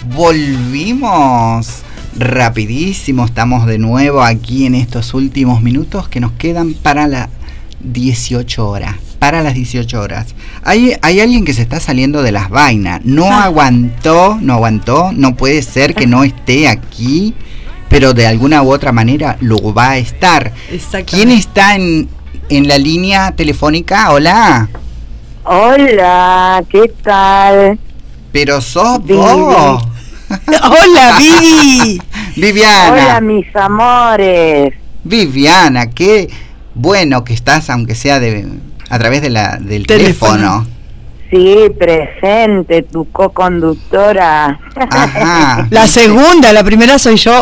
Volvimos rapidísimo, estamos de nuevo aquí en estos últimos minutos que nos quedan para las 18 horas. Hay alguien que se está saliendo de las vainas. No aguantó, no puede ser que no esté aquí, pero de alguna u otra manera lo va a estar. ¿Quién está en la línea telefónica? Hola. Hola, ¿qué tal? Pero sos Vivi. vos. Hola, Vivi. Viviana. Hola, mis amores. Viviana, qué bueno que estás, aunque sea a través del teléfono. Sí, presente, tu co-conductora. Ajá. La segunda, la primera soy yo.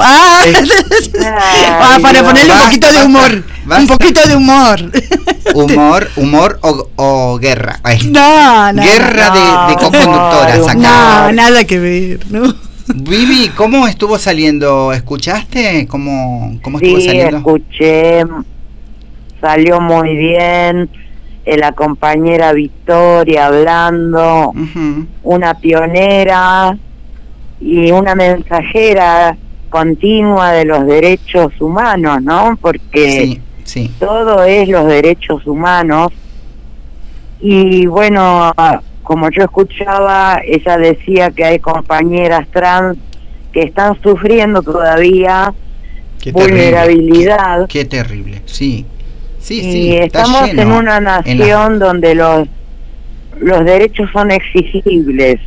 Para ponerle un poquito de humor. Basta. Un poquito de humor. Humor o guerra. No. Guerra de co-conductoras acá. No, nada que ver, ¿no? Vivi, ¿cómo estuvo saliendo? ¿Escuchaste cómo estuvo saliendo? Sí, escuché. Salió muy bien. La compañera Victoria hablando. Uh-huh. Una pionera y una mensajera continua de los derechos humanos, ¿no? Porque sí. todo es los derechos humanos. Y bueno, como yo escuchaba, ella decía que hay compañeras trans que están sufriendo todavía vulnerabilidad. Qué terrible, sí. Y estamos en una nación donde los derechos son exigibles.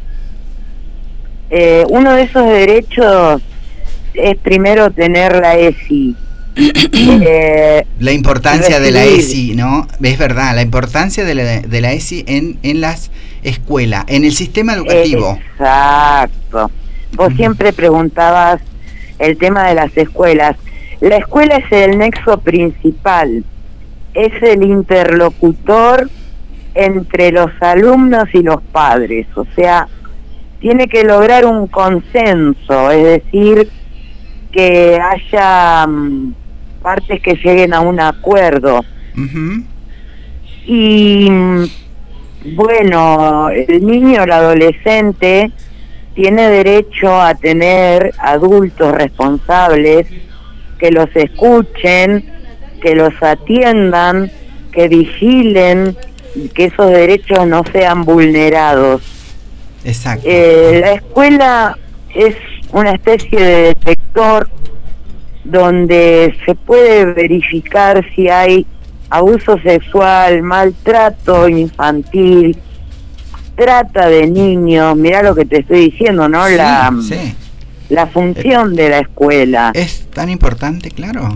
Uno de esos derechos es primero tener la ESI. La importancia de la ESI, ¿no? Es verdad, la importancia de la ESI en las escuelas, en el sistema educativo. Exacto. Vos siempre preguntabas el tema de las escuelas. La escuela es el nexo principal, es el interlocutor entre los alumnos y los padres, o sea, tiene que lograr un consenso, es decir, que haya partes que lleguen a un acuerdo. Uh-huh. Y bueno, el niño, el adolescente, tiene derecho a tener adultos responsables que los escuchen, que los atiendan, que vigilen, que esos derechos no sean vulnerados. Exacto. La escuela es una especie de detector donde se puede verificar si hay abuso sexual, maltrato infantil, trata de niños. Mirá lo que te estoy diciendo, ¿no? Sí. La función de la escuela. Es tan importante, claro.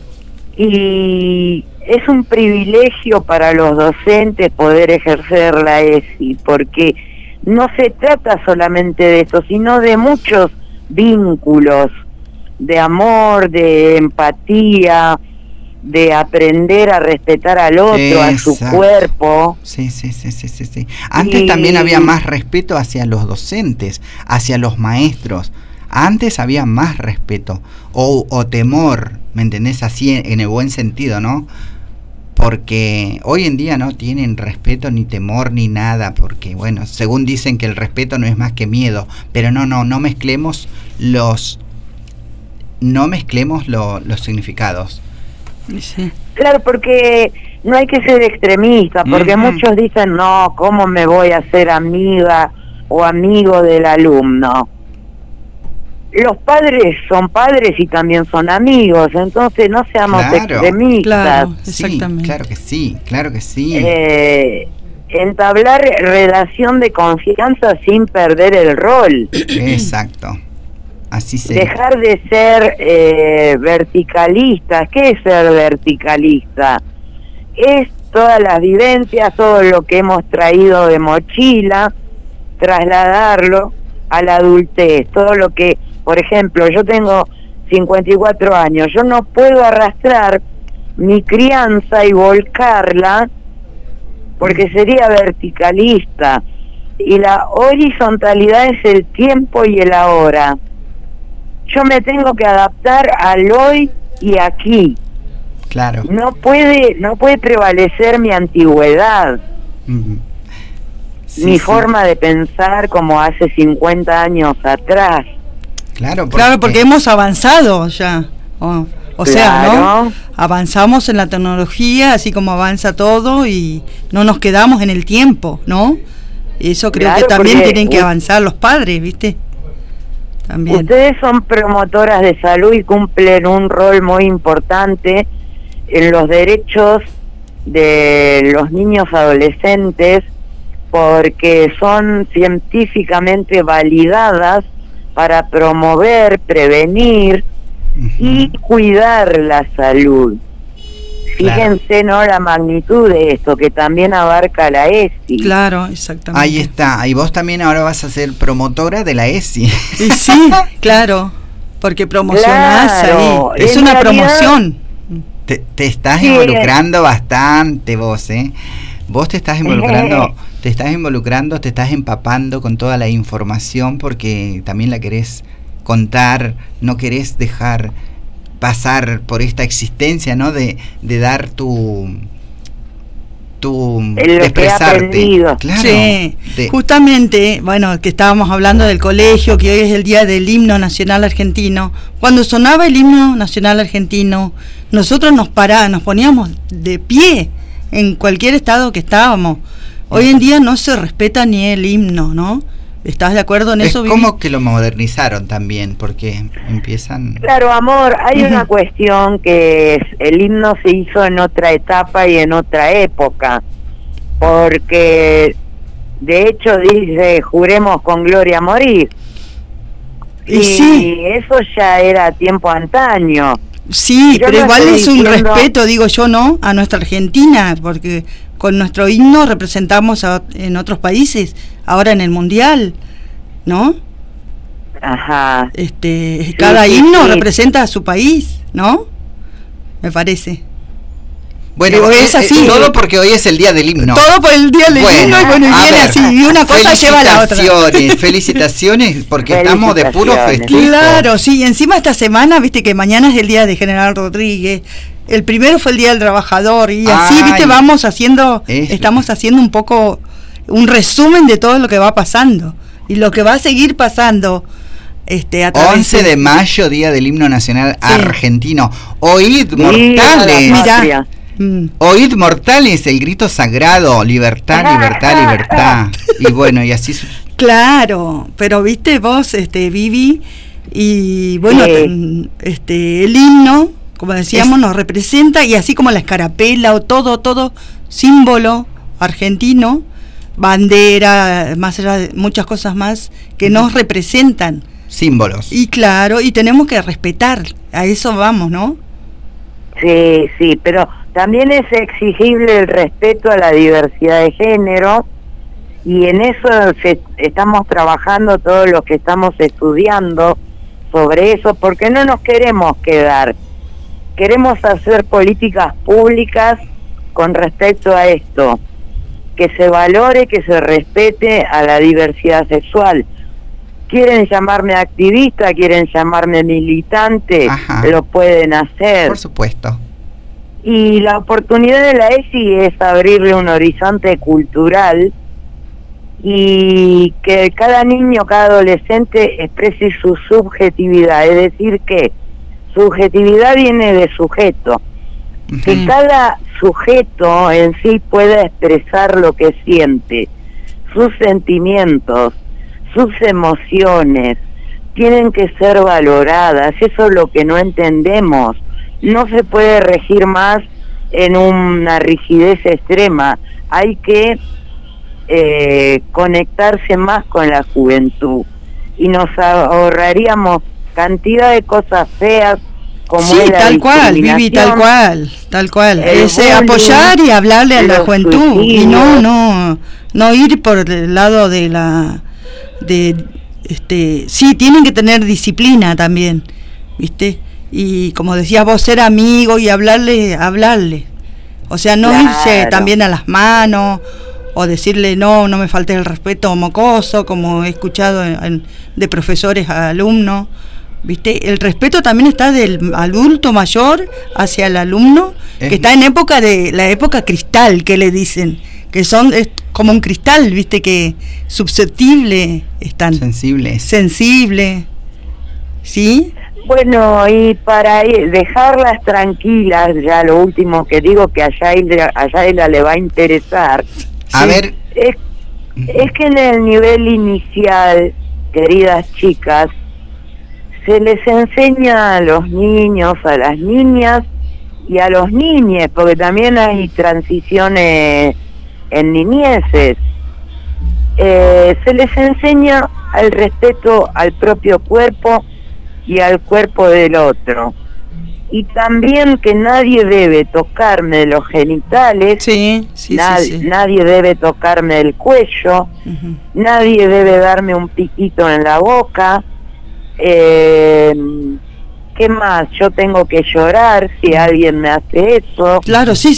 Y es un privilegio para los docentes poder ejercer la ESI, porque no se trata solamente de eso, sino de muchos vínculos, de amor, de empatía, de aprender a respetar al otro, a su cuerpo. Sí. Antes también había más respeto hacia los docentes, hacia los maestros. Antes había más respeto o temor, ¿me entendés? Así en el buen sentido, ¿no? Porque hoy en día no tienen respeto ni temor ni nada, porque bueno, según dicen que el respeto no es más que miedo, pero no mezclemos los significados. Sí. Claro, porque no hay que ser extremista, porque muchos dicen, no, ¿cómo me voy a ser amiga o amigo del alumno? Los padres son padres y también son amigos, entonces no seamos extremistas. Claro, exactamente. Sí, claro que sí. Entablar relación de confianza sin perder el rol. Exacto. Así se. Dejar de ser verticalistas. ¿Qué es ser verticalista? Es todas las vivencias, todo lo que hemos traído de mochila, trasladarlo a la adultez, todo lo que, por ejemplo, yo tengo 54 años, yo no puedo arrastrar mi crianza y volcarla porque sería verticalista, y la horizontalidad es el tiempo y el ahora. Yo me tengo que adaptar al hoy y aquí. Claro. No puede prevalecer mi antigüedad. ni forma de pensar como hace 50 años atrás. Claro, porque hemos avanzado ya. O sea, ¿no? Avanzamos en la tecnología, así como avanza todo, y no nos quedamos en el tiempo, ¿no? Eso creo que también tienen que avanzar los padres, ¿viste? También. Ustedes son promotoras de salud y cumplen un rol muy importante en los derechos de los niños adolescentes, porque son científicamente validadas para promover, prevenir y cuidar la salud. Fíjense, ¿no?, la magnitud de esto, que también abarca la ESI. Claro, exactamente. Ahí está. Y vos también ahora vas a ser promotora de la ESI. Sí, claro, porque promocionás ahí. Es una promoción. Te estás involucrando bastante vos, ¿eh? Vos te estás involucrando, te estás empapando con toda la información, porque también la querés contar, no querés dejar pasar por esta existencia, ¿no? De dar tu de expresarte. Claro, sí, justamente, bueno, que estábamos hablando del colegio, que hoy es el día del himno nacional argentino. Cuando sonaba el himno nacional argentino, nosotros nos poníamos de pie en cualquier estado que estábamos. Hoy en día no se respeta ni el himno, ¿no? ¿Estás de acuerdo en eso, Vivi? Es como que lo modernizaron también, porque empiezan... Claro, amor, hay una cuestión que el himno se hizo en otra etapa y en otra época, porque de hecho dice, juremos con gloria a morir. Y sí, eso ya era tiempo antaño. Sí, pero igual es un respeto, digo yo, ¿no?, a nuestra Argentina, porque con nuestro himno representamos en otros países, ahora en el Mundial, ¿no? Ajá. Cada himno representa a su país, ¿no? Me parece. Bueno, es así. Todo porque hoy es el día del himno. Todo por el día del himno, y bueno, viene así, y una cosa lleva a la otra. Felicitaciones, porque estamos de puro festejo. Claro, sí, y encima esta semana, viste que mañana es el día de General Rodríguez. El primero fue el Día del Trabajador, y así, viste, estamos haciendo un poco un resumen de todo lo que va pasando y lo que va a seguir pasando. A través 11 de mayo, Día del Himno Nacional Argentino. Oíd, mortales. Oíd, mortales, el grito sagrado, libertad, libertad, libertad. Y bueno, y así. Claro, pero viste vos, Vivi, y bueno, el himno, como decíamos, nos representa, y así como la escarapela o todo símbolo argentino, bandera, más allá de muchas cosas más que nos representan. Símbolos. Y claro, y tenemos que respetar, a eso vamos, ¿no? Sí, pero también es exigible el respeto a la diversidad de género, y en eso estamos trabajando todos los que estamos estudiando sobre eso, porque no nos queremos quedar. Queremos hacer políticas públicas con respecto a esto, que se valore, que se respete a la diversidad sexual. Quieren llamarme activista, quieren llamarme militante, lo pueden hacer. Por supuesto. Y la oportunidad de la ESI es abrirle un horizonte cultural y que cada niño, cada adolescente exprese su subjetividad, es decir, que subjetividad viene de sujeto, que cada sujeto en sí pueda expresar lo que siente, sus sentimientos, sus emociones, tienen que ser valoradas. Eso es lo que no entendemos. No se puede regir más en una rigidez extrema, hay que conectarse más con la juventud, y nos ahorraríamos cantidad de cosas feas como sí, tal cual, Vivi, tal cual, apoyar y hablarle a la juventud, y no ir por el lado sí, tienen que tener disciplina también, ¿viste? Y como decías vos, ser amigo y hablarle, o sea, no irse también a las manos, o decirle no me falte el respeto mocoso, como he escuchado de profesores a alumnos, ¿viste? El respeto también está del adulto mayor hacia el alumno, que está en la época cristal, que le dicen, que son como un cristal, viste, que susceptible están. Sensible. ¿Sí? Bueno, y para dejarlas tranquilas, ya lo último que digo que a Yaila le va a interesar. A ver. Es que en el nivel inicial, queridas chicas, se les enseña a los niños, a las niñas y a los niñes, porque también hay transiciones en niñeces. Se les enseña el respeto al propio cuerpo y al cuerpo del otro, y también que nadie debe tocarme los genitales, nadie debe tocarme el cuello, nadie debe darme un piquito en la boca. ¿Qué más? Yo tengo que llorar si alguien me hace eso. Claro, sí.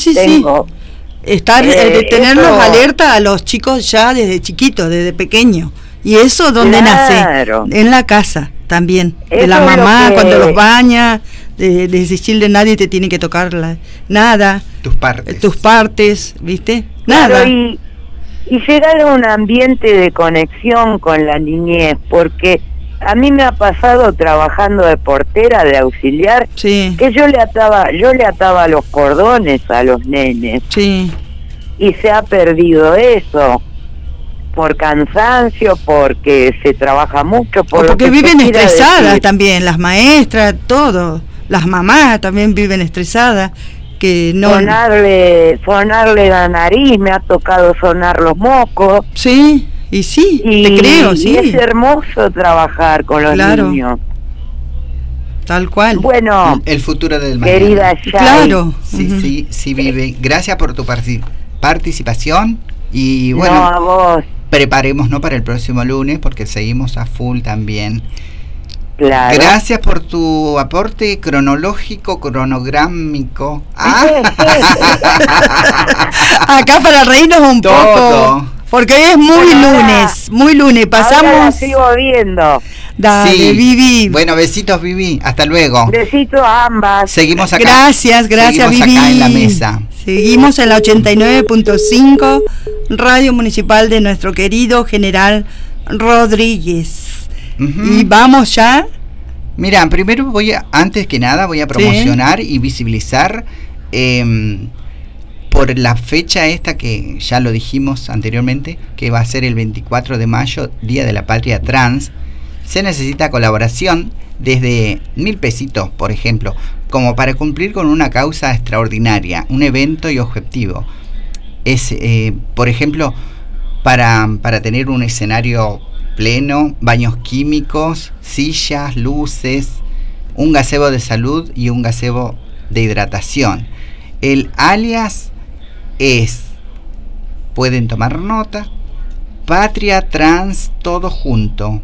Tenerlos alerta a los chicos ya desde chiquitos, desde pequeños. ¿Y eso dónde nace? En la casa también. Eso de la mamá, cuando los baña, de decirle nadie te tiene que tocar nada. Tus partes, ¿viste? Claro, nada. Y llegar a un ambiente de conexión con la niñez, porque a mí me ha pasado trabajando de portera, de auxiliar, que yo le ataba los cordones a los nenes. Sí. Y se ha perdido eso. Por cansancio, porque se trabaja mucho, porque viven estresadas también, las maestras, todo, las mamás también viven estresadas, que no... Sonarle la nariz, me ha tocado sonar los mocos. Sí, te creo, sí. Y es hermoso trabajar con los niños. Tal cual. Bueno, el futuro del mañana. Querida Yay. Claro. Sí, Vivi. Gracias por tu participación y bueno... No, a vos. Preparémonos para el próximo lunes porque seguimos a full también. Claro. Gracias por tu aporte cronológico, cronográmico. Acá para reírnos un poco. Porque hoy es muy lunes. Pasamos. Ahora la sigo viendo. Dale, Vivi. Bueno, besitos, Vivi. Hasta luego. Besitos a ambas. Seguimos acá. Gracias, Seguimos Vivi. Acá en la mesa. Seguimos en la 89.5, Radio Municipal de nuestro querido General Rodríguez. Y vamos ya. Mira, primero antes que nada voy a promocionar y visibilizar por la fecha esta que ya lo dijimos anteriormente, que va a ser el 24 de mayo, Día de la Patria Trans. Se necesita colaboración desde 1.000 pesitos, por ejemplo, como para cumplir con una causa extraordinaria, un evento y objetivo. Es, por ejemplo, para tener un escenario pleno, baños químicos, sillas, luces, un gazebo de salud y un gazebo de hidratación. El alias es, pueden tomar nota, Patria Trans todo junto,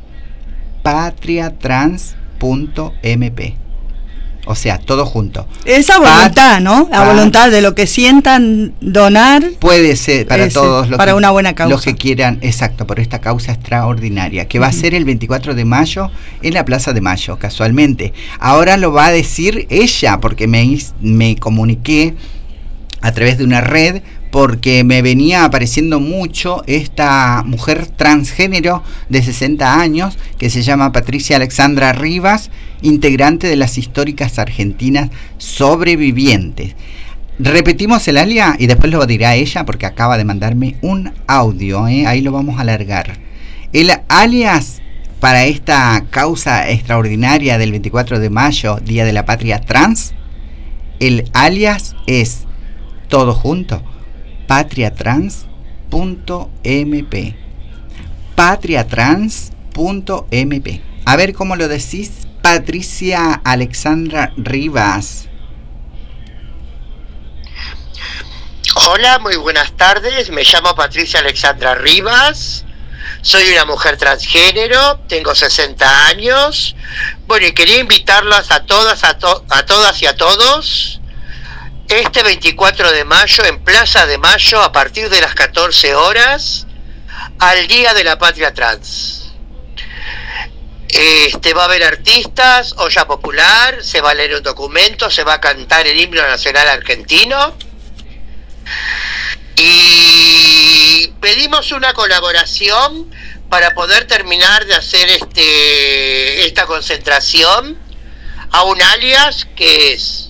patriatrans.mp. O sea, todo junto. Esa voluntad, ¿no? La voluntad de lo que sientan donar. Puede ser para todos los para una buena causa. Los que quieran, exacto, por esta causa extraordinaria, que va a ser el 24 de mayo en la Plaza de Mayo, casualmente. Ahora lo va a decir ella, porque me comuniqué a través de una red, porque me venía apareciendo mucho esta mujer transgénero de 60 años que se llama Patricia Alexandra Rivas, integrante de las históricas argentinas sobrevivientes. Repetimos el alias y después lo dirá ella porque acaba de mandarme un audio, ahí lo vamos a alargar. El alias para esta causa extraordinaria del 24 de mayo, Día de la Patria Trans, el alias es todo junto, patriatrans.mp. patriatrans.mp. A ver cómo lo decís, Patricia Alexandra Rivas. Hola, muy buenas tardes. Me llamo Patricia Alexandra Rivas. Soy una mujer transgénero, tengo 60 años. Bueno, y quería invitarlas a todas y a todos este 24 de mayo en Plaza de Mayo a partir de las 14 horas al Día de la Patria Trans. Va a haber artistas, olla popular, se va a leer un documento, se va a cantar el himno nacional argentino y pedimos una colaboración para poder terminar de hacer esta concentración a un alias que es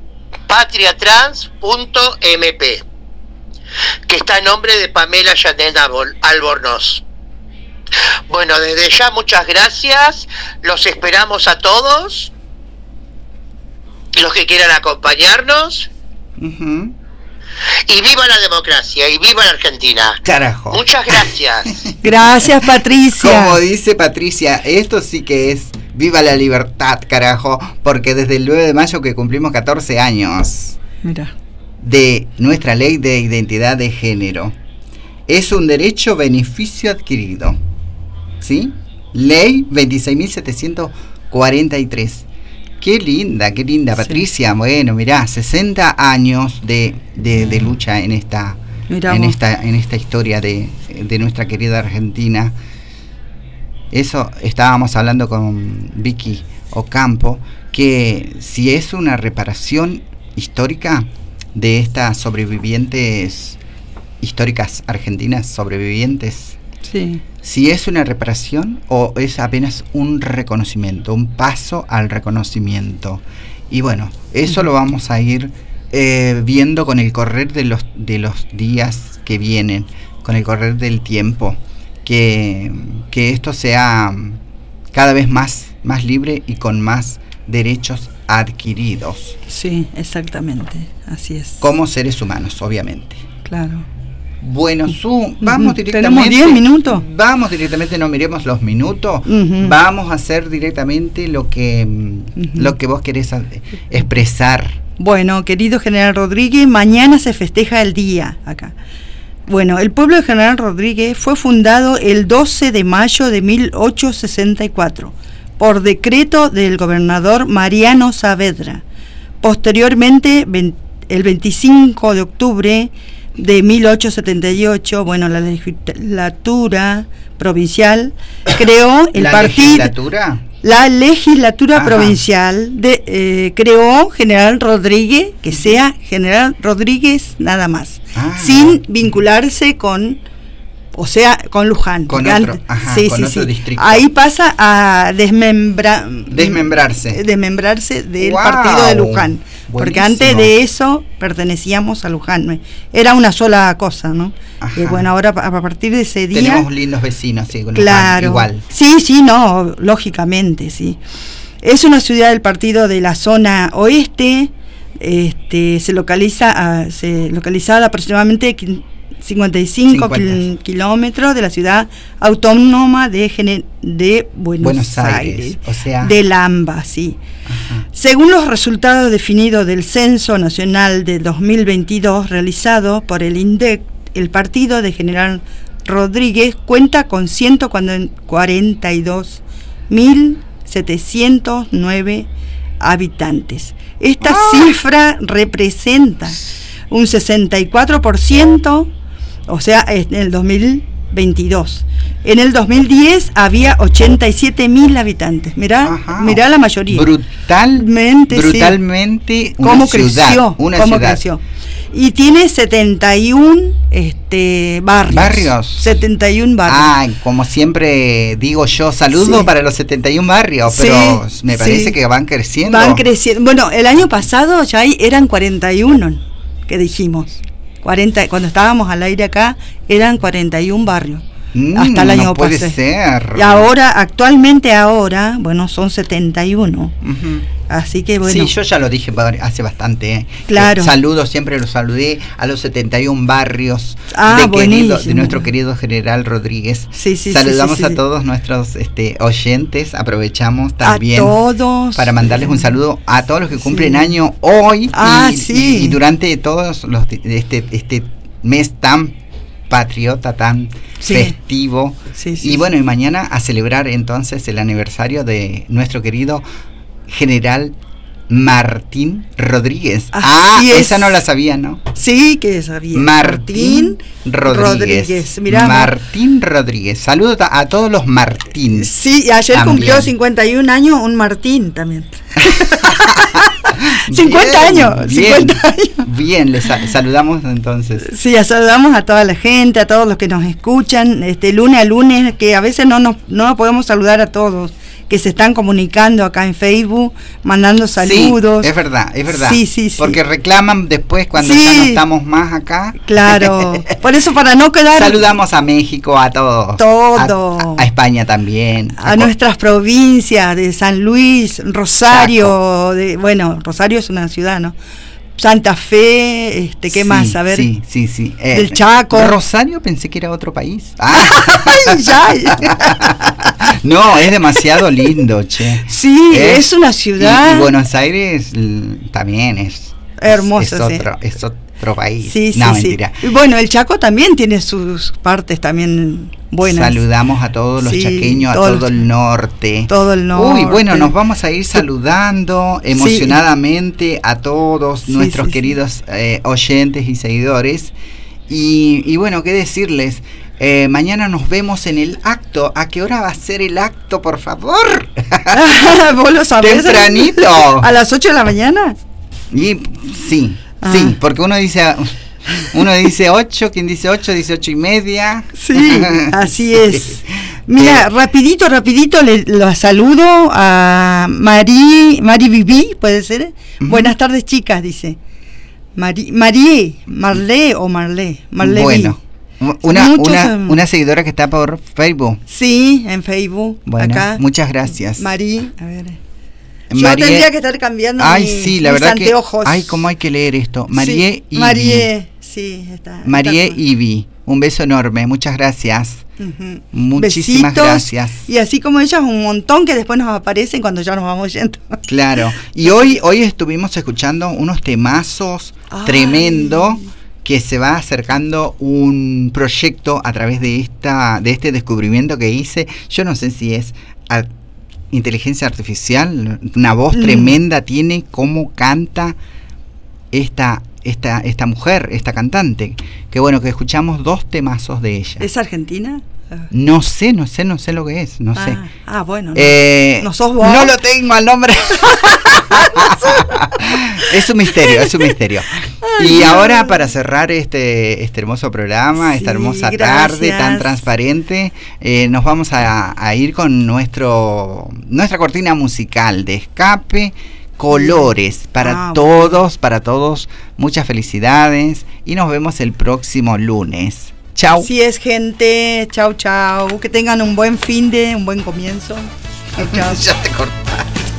patriatrans.mp, que está a nombre de Pamela Janet Albornoz. Bueno, desde ya muchas gracias, los esperamos a todos, los que quieran acompañarnos. Uh-huh. Y viva la democracia, y viva la Argentina. Carajo. Muchas gracias. Gracias, Patricia. Como dice Patricia, esto sí que es viva la libertad, carajo, porque desde el 9 de mayo que cumplimos 14 años Mira. de nuestra ley de identidad de género, es un derecho beneficio adquirido, ¿sí? Ley 26.743. Qué linda, Patricia. Sí. Bueno, mirá, 60 años de lucha en esta historia de nuestra querida Argentina. Eso estábamos hablando con Vicky Ocampo, que si es una reparación histórica de estas sobrevivientes históricas argentinas, sobrevivientes. Sí. Si es una reparación o es apenas un reconocimiento, un paso al reconocimiento. Y bueno, eso lo vamos a ir viendo con el correr de los días que vienen, con el correr del tiempo, que esto sea cada vez más libre y con más derechos adquiridos. Sí, exactamente, así es. Como seres humanos, obviamente. Claro. Bueno, vamos directamente. ¿Tenemos 10 minutos? Vamos directamente, no miremos los minutos. Uh-huh. Vamos a hacer directamente lo que vos querés expresar. Bueno, querido General Rodríguez, mañana se festeja el día acá. Bueno, el pueblo de General Rodríguez fue fundado el 12 de mayo de 1864 por decreto del gobernador Mariano Saavedra. Posteriormente, el 25 de octubre de 1878, bueno, la legislatura provincial creó el partido. La legislatura Ajá. provincial creó General Rodríguez, que sea General Rodríguez nada más, sin vincularse con Luján. Con otro, otro distrito. Ahí pasa a desmembrarse del partido de Luján. Buenísimo. Porque antes de eso pertenecíamos a Luján. Era una sola cosa, ¿no? Bueno, ahora a partir de ese día... Tenemos lindos vecinos, sí, con claro. Luján, igual. Sí, no, lógicamente, sí. Es una ciudad del partido de la zona oeste, se localizada aproximadamente 55 kilómetros de la ciudad autónoma de Buenos Aires, o sea, del AMBA, sí. Ajá. Según los resultados definidos del Censo Nacional de 2022 realizado por el INDEC, el partido de General Rodríguez cuenta con 142.709 habitantes. Esta cifra representa un 64%, o sea, en el 2022. En el 2010 había 87.000 habitantes. Mirá la mayoría. Brutalmente sí. ¿Cómo creció? Creció. Y tiene 71 barrios. 71 barrios. Como siempre digo yo, saludo para los 71 barrios, pero me parece que van creciendo. Bueno, el año pasado ya eran 41 que dijimos. 40, cuando estábamos al aire acá, eran 41 barrios. Hasta el año pasado. Puede ser. Y actualmente, bueno, son 71. Uh-huh. Así que bueno. Sí, yo ya lo dije hace bastante. Claro. Siempre los saludé a los 71 barrios de nuestro querido General Rodríguez. Sí, saludamos a todos nuestros oyentes. Aprovechamos también a todos para mandarles un saludo a todos los que cumplen año hoy y durante todos este mes tan patriota, tan festivo. Y bueno, y mañana a celebrar entonces el aniversario de nuestro querido General Martín Rodríguez. Esa no la sabía, ¿no? Sí, que sabía. Martín Rodríguez. Mirá, Martín Rodríguez. Saludos a todos los Martín. Sí, ayer también cumplió 51 años un Martín también. 50 años. Bien, 50 años. Bien, les saludamos entonces. Sí, saludamos a toda la gente, a todos los que nos escuchan, lunes a lunes, que a veces no podemos saludar a todos, que se están comunicando acá en Facebook, mandando saludos. Sí, es verdad. Sí. Porque reclaman después cuando ya no estamos más acá. Claro, por eso para no quedar... Saludamos a México, a todos. Todo. A España también. A nuestras provincias de San Luis, Rosario, Rosario es una ciudad, ¿no? Santa Fe, ¿qué más? A ver. Sí. Del Chaco. Rosario pensé que era otro país. No, es demasiado lindo, che. Sí, es una ciudad. Y Buenos Aires también es hermoso, es otro país. Sí, mentira. Y bueno, el Chaco también tiene sus partes también buenas. Saludamos a todos los chaqueños, a todo el norte. Todo el norte. Uy, bueno, nos vamos a ir saludando emocionadamente a todos nuestros queridos oyentes y seguidores. Y bueno, ¿qué decirles? Mañana nos vemos en el acto. ¿A qué hora va a ser el acto, por favor? ¿Vos lo sabés? Tempranito. ¿A las 8 de la mañana? Y sí, porque uno dice 8, quien dice 8, dice 8:30. Sí, así es. Mira, rapidito los saludo a Mari Vivi, ¿puede ser? Buenas tardes, chicas, dice. Marlé. Bueno. Una seguidora que está por Facebook. Sí, en Facebook. Bueno, acá. Muchas gracias. A ver. Yo tendría que estar cambiando mis anteojos. ¿Cómo hay que leer esto? Marie Ivi. Marie Ivi. Un beso enorme. Muchas gracias. Muchísimas besitos, gracias. Y así como ellas, un montón que después nos aparecen cuando ya nos vamos yendo. Claro. Y hoy estuvimos escuchando unos temazos tremendo, que se va acercando un proyecto a través de este descubrimiento que hice. Yo no sé si es inteligencia artificial, una voz tremenda tiene, cómo canta esta mujer, esta cantante, que bueno, que escuchamos 2 temazos de ella. ¿Es argentina? No sé lo que es, no sé. Bueno, no sos vos. No lo tengo al nombre. Es un misterio. Y ahora, para cerrar este hermoso programa, esta hermosa tarde tan transparente, nos vamos a ir con nuestra cortina musical de escape, Colores, para todos, muchas felicidades y nos vemos el próximo lunes. Chau. Así es, gente. Chau. Que tengan un buen un buen comienzo. Chau. Ya te cortaste.